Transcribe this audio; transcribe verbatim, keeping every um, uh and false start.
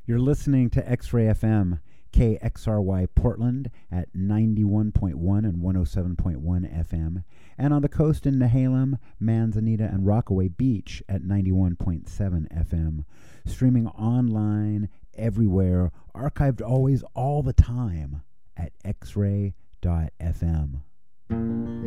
You're listening to X-Ray F M, K X R Y Portland at ninety-one point one and one oh seven point one F M, and on the coast in Nehalem, Manzanita, and Rockaway Beach at ninety-one point seven F M. Streaming online, everywhere, archived always, all the time at x ray dot f m.